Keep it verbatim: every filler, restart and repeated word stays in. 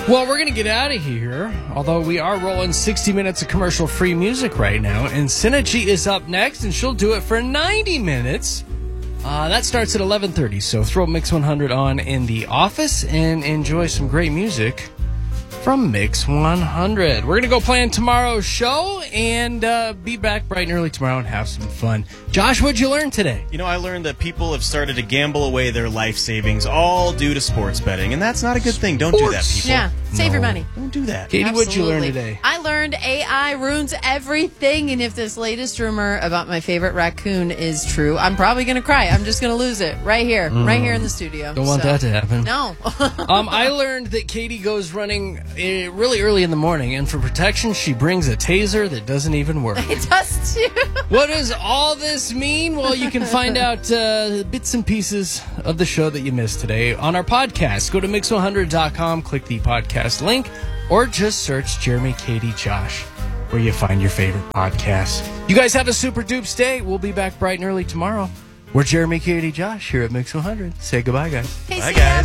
Well, we're going to get out of here, although we are rolling sixty minutes of commercial-free music right now, and Synergy is up next, and she'll do it for ninety minutes. Uh, that starts at eleven thirty, so throw Mix one hundred on in the office and enjoy some great music from Mix one hundred. We're going to go plan tomorrow's show and uh, be back bright and early tomorrow and have some fun. Josh, what'd you learn today? You know, I learned that people have started to gamble away their life savings all due to sports betting, and that's not a good thing. Don't do that, people. Yeah, save No. your money. Don't do that. Katie, what'd you learn Absolutely. today? I learned A I ruins everything, and if this latest rumor about my favorite raccoon is true, I'm probably going to cry. I'm just going to lose it right here, mm. right here in the studio. Don't want so, that to happen. No. um, I learned that Katie goes running uh, really early in the morning, and for protection, she brings a taser that doesn't even work. It does too. What does all this mean? Well, you can find out uh, bits and pieces of the show that you missed today on our podcast. Go to mix one hundred dot com, click the podcast link, or just search Jeremy, Katie, Josh, where you find your favorite podcasts. You guys have a super dupes day. We'll be back bright and early tomorrow. We're Jeremy, Katie, Josh here at Mix one hundred. Say goodbye, guys. Hey, Bye, see ya. guys.